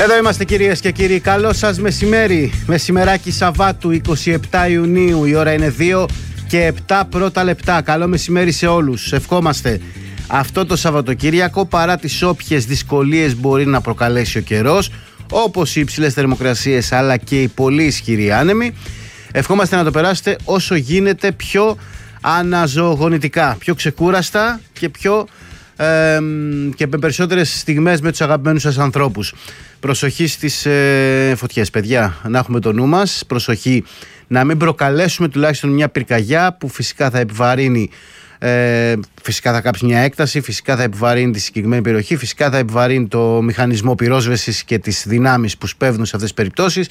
Εδώ είμαστε κυρίες και κύριοι, καλό σας μεσημέρι. Μεσημεράκι Σαββάτου 27 Ιουνίου, η ώρα είναι 2 και 7 πρώτα λεπτά. Καλό μεσημέρι σε όλους. Ευχόμαστε αυτό το Σαββατοκύριακο, παρά τις όποιες δυσκολίες μπορεί να προκαλέσει ο καιρός, όπως οι υψηλές θερμοκρασίες αλλά και οι πολύ ισχυροί άνεμοι, ευχόμαστε να το περάσετε όσο γίνεται πιο αναζωογονητικά, πιο ξεκούραστα και με περισσότερες στιγμές με τους αγαπημένους σας ανθρώπους. Προσοχή στις φωτιές, παιδιά, να έχουμε το νου μας. Προσοχή να μην προκαλέσουμε τουλάχιστον μια πυρκαγιά που φυσικά θα επιβαρύνει, φυσικά θα κάψει μια έκταση, φυσικά θα επιβαρύνει τη συγκεκριμένη περιοχή, φυσικά θα επιβαρύνει το μηχανισμό πυρόσβεσης και τις δυνάμεις που σπέβδουν σε αυτές τις περιπτώσεις.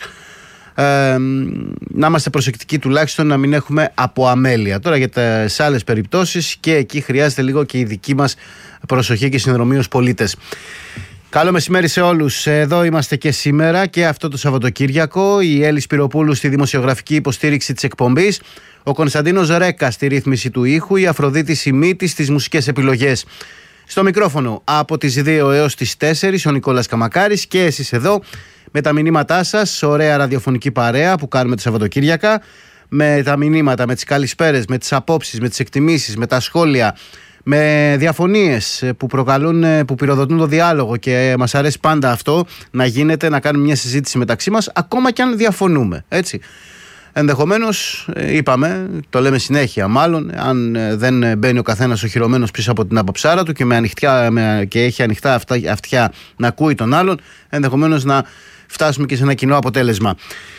Να είμαστε προσεκτικοί τουλάχιστον να μην έχουμε από αμέλεια. Τώρα για τις άλλες περιπτώσεις και εκεί χρειάζεται λίγο και η δική μας προσοχή και συνδρομή ως πολίτες. Καλό μεσημέρι σε όλους. Εδώ είμαστε και σήμερα και αυτό το Σαββατοκύριακο. Η Έλλη Σπυροπούλου στη δημοσιογραφική υποστήριξη της εκπομπής, ο Κωνσταντίνος Ρέκα στη ρύθμιση του ήχου, η Αφροδίτη Σιμίτη στις μουσικές επιλογές. Στο μικρόφωνο από τις 2 έως τις 4 ο Νικόλας Καμακάρης και εσείς εδώ με τα μηνύματά σας, ωραία ραδιοφωνική παρέα που κάνουμε τα Σαββατοκύριακα, με τα μηνύματα, με τις καλησπέρες, με τις απόψεις, με τις εκτιμήσεις, με τα σχόλια, με διαφωνίες που προκαλούν, που πυροδοτούν το διάλογο, και μας αρέσει πάντα αυτό να γίνεται, να κάνουμε μια συζήτηση μεταξύ μας, ακόμα και αν διαφωνούμε, έτσι. Ενδεχομένως, είπαμε, το λέμε συνέχεια μάλλον, αν δεν μπαίνει ο καθένας οχυρωμένος πίσω από την αποψάρα του και έχει ανοιχτά αυτιά να ακούει τον άλλον, ενδεχομένως να φτάσουμε και σε ένα κοινό αποτέλεσμα.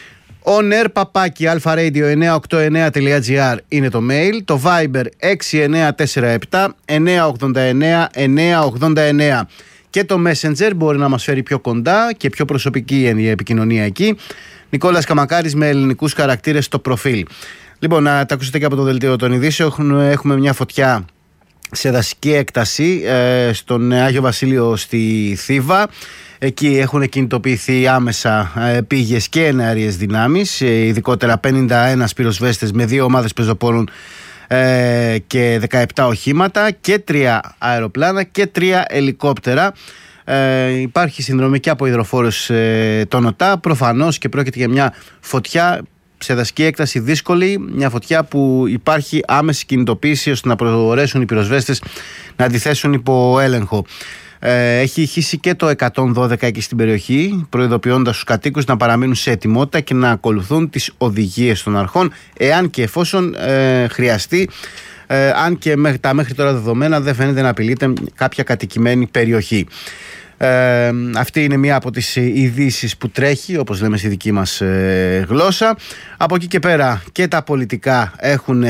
onr@alfaradio989.gr είναι το mail, το Viber 6947 989 989 και το Messenger μπορεί να μας φέρει πιο κοντά και πιο προσωπική η επικοινωνία εκεί. Νικόλας Καμακάρης με ελληνικούς χαρακτήρες στο προφίλ. Λοιπόν, να τα ακούσετε και από το δελτίο των ειδήσεων. Έχουμε μια φωτιά σε δασική έκταση στον Άγιο Βασίλειο στη Θήβα. Εκεί έχουν κινητοποιηθεί άμεσα πήγες και εναέριες δυνάμεις, ειδικότερα 51 πυροσβέστες με 2 ομάδες πεζοπόρων και 17 οχήματα και 3 αεροπλάνα και 3 ελικόπτερα. Υπάρχει συνδρομική από υδροφόρους των ΟΤΑ, προφανώς, και πρόκειται για μια φωτιά σε δασική έκταση δύσκολη, μια φωτιά που υπάρχει άμεση κινητοποίηση ώστε να μπορέσουν οι πυροσβέστες να αντιθέσουν υπό έλεγχο. Έχει χύσει και το 112 εκεί στην περιοχή, προειδοποιώντας τους κατοίκους να παραμείνουν σε ετοιμότητα και να ακολουθούν τις οδηγίες των αρχών, εάν και εφόσον χρειαστεί, αν και τα μέχρι τώρα δεδομένα δεν φαίνεται να απειλείται κάποια κατοικημένη περιοχή. Αυτή είναι μία από τις ειδήσεις που τρέχει, όπως λέμε στη δική μας γλώσσα. Από εκεί και πέρα και τα πολιτικά έχουν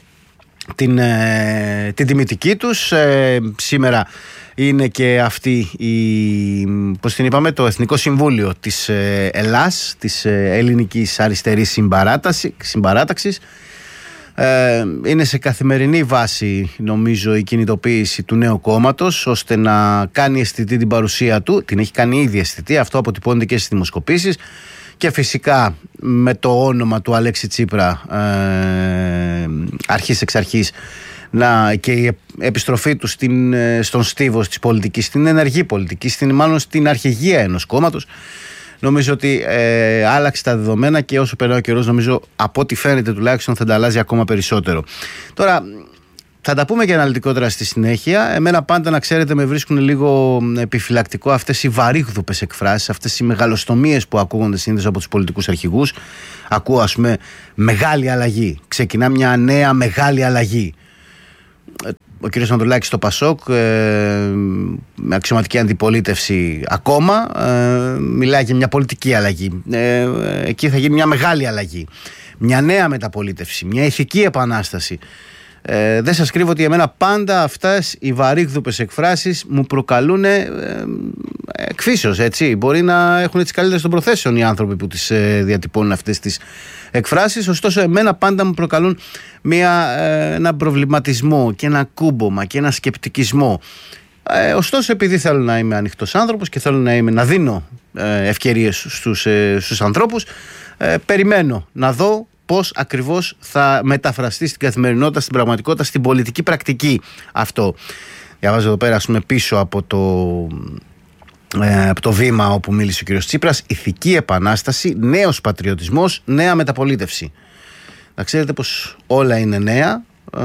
την τιμητική τους. Σήμερα είναι και αυτή πώς την είπαμε, το Εθνικό Συμβούλιο της ΕΛΑΣ, της Ελληνικής Αριστερής Συμπαράταξης. Είναι σε καθημερινή βάση, νομίζω, η κινητοποίηση του νέου κόμματος ώστε να κάνει αισθητή την παρουσία του. Την έχει κάνει ήδη αισθητή, αυτό αποτυπώνεται και στις δημοσκοπήσεις, και φυσικά με το όνομα του Αλέξη Τσίπρα αρχής εξ αρχής και η επιστροφή του στον στίβο της πολιτικής, στην ενεργή πολιτική, μάλλον στην αρχηγία ενός κόμματος. Νομίζω ότι άλλαξε τα δεδομένα και όσο περνάει ο καιρός, νομίζω, από ό,τι φαίνεται τουλάχιστον, θα τα αλλάζει ακόμα περισσότερο. Τώρα, θα τα πούμε και αναλυτικότερα στη συνέχεια. Εμένα πάντα, να ξέρετε, με βρίσκουν λίγο επιφυλακτικό αυτές οι βαρύγδουπες εκφράσεις, αυτές οι μεγαλοστομίες που ακούγονται συνήθως από τους πολιτικούς αρχηγούς. Ακούω, ας πούμε, μεγάλη αλλαγή. Ξεκινά μια νέα μεγάλη αλλαγή. Ο κ. Ανδρουλάκης στο ΠΑΣΟΚ, με αξιωματική αντιπολίτευση ακόμα, μιλάει για μια πολιτική αλλαγή. Εκεί θα γίνει μια μεγάλη αλλαγή, μια νέα μεταπολίτευση, μια ηθική επανάσταση. Δεν σας κρύβω ότι εμένα πάντα αυτές οι βαρύγδουπες εκφράσεις μου προκαλούν εκφύσεως, έτσι. Μπορεί να έχουν τις καλύτερες των προθέσεων οι άνθρωποι που τις διατυπώνουν αυτές τις εκφράσεις, ωστόσο εμένα πάντα μου προκαλούν ένα προβληματισμό και ένα κούμπομα και ένα σκεπτικισμό. Ωστόσο, επειδή θέλω να είμαι ανοιχτός άνθρωπος και θέλω να δίνω ευκαιρίες στους ανθρώπους, περιμένω να δω πώς ακριβώς θα μεταφραστεί στην καθημερινότητα, στην πραγματικότητα, στην πολιτική πρακτική αυτό. Διαβάζω εδώ πέρα, ας πούμε, πίσω από από το βήμα όπου μίλησε ο κ. Τσίπρας, ηθική επανάσταση, νέος πατριωτισμός, νέα μεταπολίτευση. Να ξέρετε πως όλα είναι νέα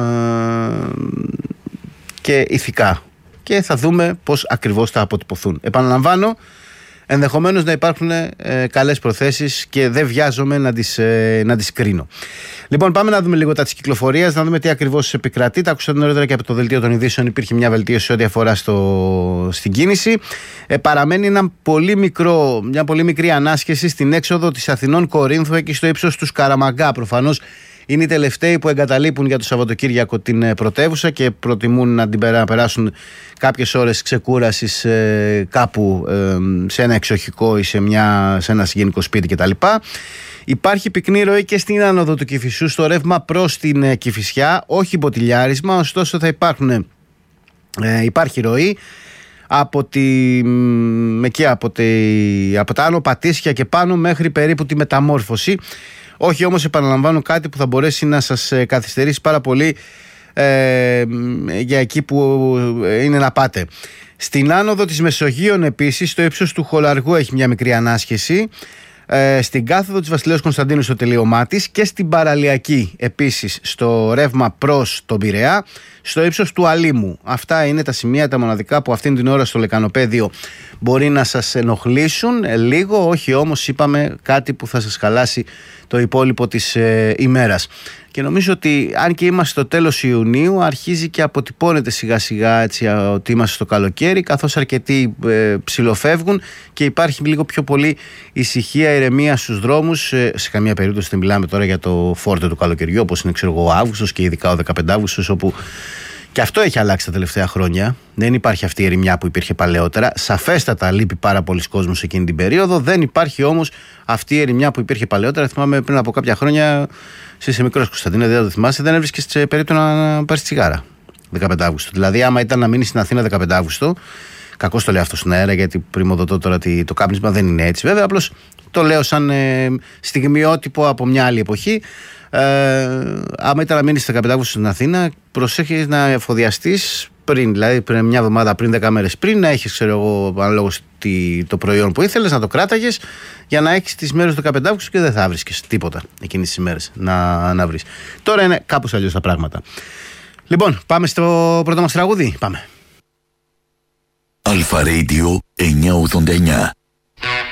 και ηθικά, και θα δούμε πως ακριβώς θα αποτυπωθούν. Επαναλαμβάνω, ενδεχομένως να υπάρχουν καλές προθέσεις και δεν βιάζομαι να τις κρίνω. Λοιπόν, πάμε να δούμε λίγο τα της κυκλοφορίας, να δούμε τι ακριβώς επικρατεί. Τα ακούσατε νωρίτερα και από το δελτίο των ειδήσεων. Υπήρχε μια βελτίωση ό,τι αφορά στην κίνηση. Παραμένει μια πολύ μικρή ανάσχεση στην έξοδο της Αθηνών Κορίνθου, εκεί στο ύψος του Σκαραμαγκά. Προφανώς είναι οι τελευταίοι που εγκαταλείπουν για το Σαββατοκύριακο την πρωτεύουσα και προτιμούν να την περάσουν κάποιες ώρες ξεκούρασης κάπου σε ένα εξοχικό ή σε ένα συγγενικό σπίτι κτλ. Υπάρχει πυκνή ροή και στην άνοδο του Κηφισού στο ρεύμα προς την Κηφισιά, όχι μποτιλιάρισμα, ωστόσο θα υπάρχει ροή από τα Άνω Πατήσια και πάνω μέχρι περίπου τη Μεταμόρφωση. Όχι όμως, επαναλαμβάνω, κάτι που θα μπορέσει να σας καθυστερήσει πάρα πολύ για εκεί που είναι να πάτε. Στην άνοδο της Μεσογείων επίσης, στο ύψος του Χολαργού έχει μια μικρή ανάσχεση. Στην κάθοδο της Βασιλέως Κωνσταντίνου στο τελείωμά της και στην παραλιακή επίσης στο ρεύμα προς τον Πειραιά, στο ύψος του Αλήμου. Αυτά είναι τα σημεία τα μοναδικά που αυτήν την ώρα στο λεκανοπέδιο μπορεί να σας ενοχλήσουν λίγο, όχι όμως, είπαμε, κάτι που θα σας χαλάσει το υπόλοιπο της ημέρας. Και νομίζω ότι αν και είμαστε στο τέλος Ιουνίου, αρχίζει και αποτυπώνεται σιγά σιγά έτσι, ότι είμαστε στο καλοκαίρι, καθώς αρκετοί ψιλοφεύγουν και υπάρχει λίγο πιο πολύ ησυχία, ηρεμία στους δρόμους. Σε καμία περίπτωση δεν μιλάμε τώρα για το φόρτο του καλοκαιριού, όπως είναι ο Αύγουστος και ειδικά ο 15 Αύγουστος, όπου και αυτό έχει αλλάξει τα τελευταία χρόνια. Δεν υπάρχει αυτή η ερημιά που υπήρχε παλαιότερα. Σαφέστατα λείπει πάρα πολλοί κόσμος εκείνη την περίοδο. Δεν υπάρχει όμως αυτή η ερημιά που υπήρχε παλαιότερα. Θυμάμαι πριν από κάποια χρόνια, είσαι μικρός Κωνσταντίνε, δεν το θυμάσαι, δεν έβρισκες περίπτωση να πάρεις τσιγάρα 15 Αύγουστο. Δηλαδή, άμα ήταν να μείνει στην Αθήνα 15 Αύγουστο, κακώς το λέω αυτό στον αέρα, γιατί πρημοδοτώ τώρα το κάπνισμα δεν είναι έτσι. Βέβαια, απλώς το λέω σαν στιγμιότυπο από μια άλλη εποχή. Άμα ήταν να μείνεις 15 Αύγουστο στην Αθήνα, προσέχεις να εφοδιαστείς πριν, δηλαδή μια εβδομάδα πριν, 10 μέρες πριν, να έχεις, ξέρω εγώ, αναλόγως το προϊόν που ήθελες, να το κράταγες για να έχεις τις μέρες του 15 Αύγουστο και δεν θα βρίσκεις τίποτα εκείνες τις ημέρες να βρεις. Τώρα είναι κάπως αλλιώς τα πράγματα. Λοιπόν, πάμε στο πρώτο μας τραγούδι. Πάμε. Αλφα Radio 989.